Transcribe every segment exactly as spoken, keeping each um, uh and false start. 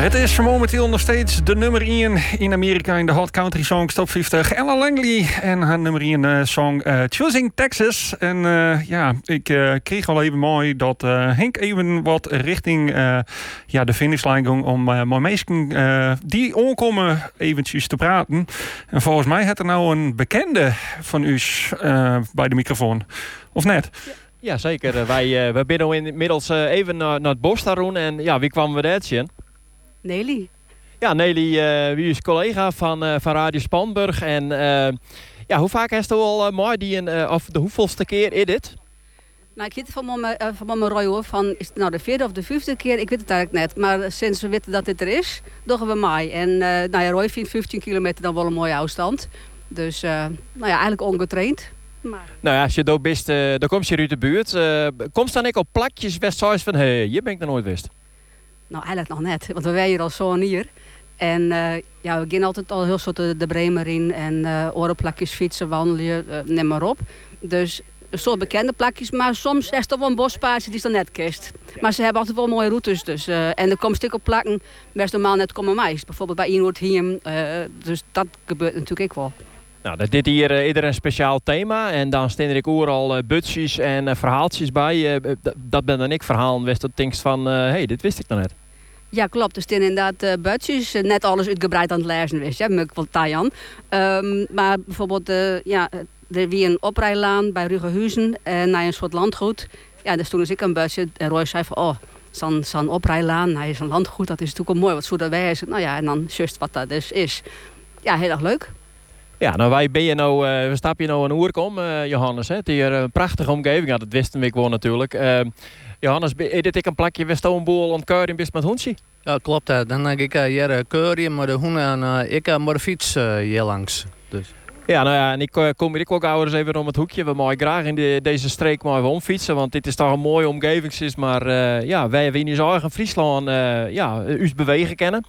Het is momenteel nog steeds de nummer één in Amerika in de Hot Country Songs Top vijftig. Ella Langley en haar nummer één uh, song uh, Choosing Texas. En uh, ja, ik uh, kreeg al even mooi dat uh, Henk even wat richting uh, ja, de finishlijn ging om uh, met mensen uh, die onkomen eventjes te praten. En volgens mij had er nou een bekende van u uh, bij de microfoon. Of net? Ja. Ja, zeker. Wij, uh, wij binnen inmiddels uh, even naar, naar het bos daar doen. En ja, wie kwamen we daar zien? Nelly. Ja, Nelly, uh, wie is collega van, uh, van Radio Spanburg. En uh, ja, hoe vaak heeft u al uh, mooi die een, uh, of de hoeveelste keer is dit? Nou, ik weet het van mijn, uh, van mijn Roy hoor. Van, is het nou de vierde of de vijfde keer? Ik weet het eigenlijk net. Maar sinds we weten dat dit er is, doen we mij. En uh, nou ja, Roy vindt vijftien kilometer dan wel een mooie afstand. Dus uh, nou ja, eigenlijk ongetraind. Maar... Nou ja, als je daar bent, uh, dan kom je uit de buurt. Uh, komt dan ik op plakjes best zoals van, hé, hey, hier ben ik nog nooit wist. Nou, eigenlijk nog net, want we zijn hier al zo hier. En uh, ja, we gaan altijd al heel soort de, de Bremer in en uh, orenplakjes fietsen, wandelen, uh, neem maar op. Dus een soort bekende plakjes, maar soms is er wel een bospaadje die is dan net kist. Maar ze hebben altijd wel mooie routes, dus. Uh, en er komen stuk op plakken, best normaal net komen mais. Bijvoorbeeld bij Inwoord hier, uh, dus dat gebeurt natuurlijk ook wel. Nou, dat dit hier uh, ieder een speciaal thema. En dan staan er ook al uh, butjes en uh, verhaaltjes bij. Uh, d- dat ben dan ik verhalen wist dat denkt van, hé, uh, hey, dit wist ik dan net. Ja, klopt. Er staan inderdaad uh, butjes. Uh, net alles uitgebreid aan het lezen wist, ja, moet ik wel Tajan. Um, maar bijvoorbeeld, uh, ja, er wie een oprijlaan bij Rugehuizen en naar een soort landgoed. Ja, daar stond dus ik een butje en Roy zei van, oh, zo'n, zo'n oprijlaan, hij is een landgoed, dat is natuurlijk wel mooi. Wat zou dat wijzen? Nou ja, en dan just wat dat dus is. Ja, heel erg leuk. Ja, nou wij ben je nou, uh, we stappen je nou een oerkom, uh, Johannes. Hè? Het is hier een prachtige omgeving, ja, dat wisten we gewoon natuurlijk. Uh, Johannes, is dit ik een plakje wist een boel ontkeuring best met hondje? Ja, klopt. Hè. Dan denk ik hier uh, keuren, maar de hoenen en uh, ik uh, maar de fiets uh, hier langs. Dus. Ja, nou ja, en ik uh, kom hier ik ook ouders even om het hoekje. We mogen graag in de, deze streek maar even omfietsen, want dit is toch een mooie omgeving. Maar uh, ja, wij hebben in ons eigen Friesland uh, ja, us bewegen kennen.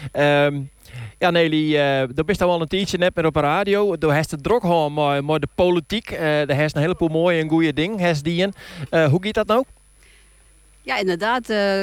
Um, Ja, Nelly, uh, daar bist al wel een tijdje net meer op de radio. Daar heeft het druk gehad maar, maar de politiek. Uh, daar heeft een heleboel mooie en goede dingen. Uh, hoe gaat dat nou? Ja, inderdaad. Uh,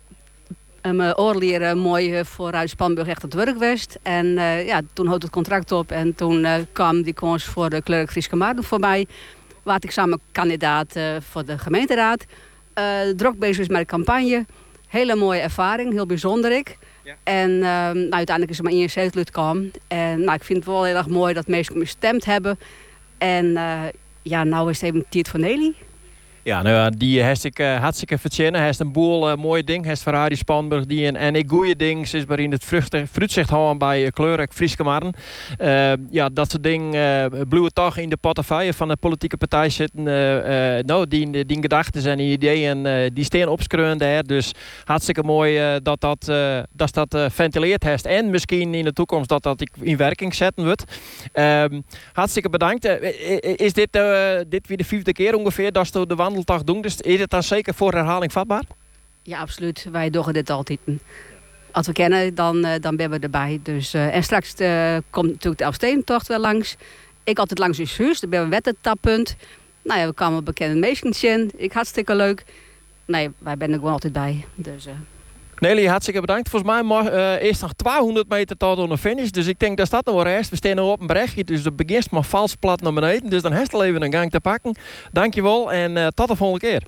mijn oorleren mooi uh, voor Radio Spanburg echt het werk geweest. En uh, ja, toen hield het contract op en toen uh, kwam die kans voor de Kleur Frieske Maarten voorbij. Waar ik samen kandidaat uh, voor de gemeenteraad. Uh, druk bezig is met de campagne. Hele mooie ervaring, heel bijzonder ik. Ja. En uh, nou, uiteindelijk is er maar één zetel uitgekomen. En nou, ik vind het wel heel erg mooi dat mensen gestemd hebben. En uh, ja, nou is het even tijd voor Nelly. Ja, nou, die heeft ik uh, hartstikke verzinnen. Hij heeft een boel uh, mooie dingen. Hij heeft van Radio Spanburg die en, en ik goede dingen is waarin het fruitzicht houden bij uh, Kleurrijk Frieske Maarten. Uh, ja, dat soort dingen uh, bloeien toch in de portefeuille van de politieke partij zitten. Uh, uh, nou, die, die gedachten en die ideeën uh, die staan opschreeuwen daar. Dus hartstikke mooi uh, dat dat, uh, dat, dat uh, ventileerd heeft. En misschien in de toekomst dat dat in werking zetten wordt. Uh, hartstikke bedankt. Uh, is dit, uh, dit weer de vijfde keer ongeveer dat ze de wandeldag doen? Dus is het dan zeker voor herhaling vatbaar? Ja, absoluut. Wij doen dit altijd. Als we kennen, dan, uh, dan ben we erbij. Dus, uh, en straks uh, komt natuurlijk de Elfsteentocht wel langs. Ik altijd langs uw huis. Dan ben we wettetappunt. Nou ja, we kwamen bekende meisjes in. Ik hartstikke leuk. Nee, wij zijn er gewoon altijd bij. Dus, uh... Nelly, hartstikke bedankt. Volgens mij mag uh, eerst nog tweehonderd meter tot aan de finish. Dus ik denk dat dat nog wel rest. We staan nu op een berichtje. Dus dat begint maar vals plat naar beneden. Dus dan heeft het al even een gang te pakken. Dankjewel en uh, tot de volgende keer.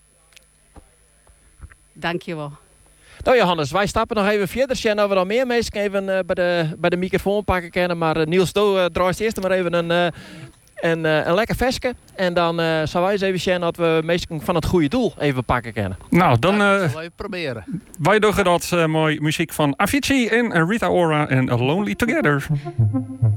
Dankjewel. Nou Johannes, wij stappen nog even verder. Zien dat we dan meer mensen even uh, bij, de, bij de microfoon pakken kunnen. Maar uh, Niels, doe uh, draait eerst maar even een... Uh, En uh, een lekker versje. En dan uh, zou wij eens even zien dat we meestal van het goede doel even pakken kunnen. Nou, dan... Uh, ja, dat even proberen. Wij doen dat uh, mooi muziek van Avicii en Rita Ora en Lonely Together.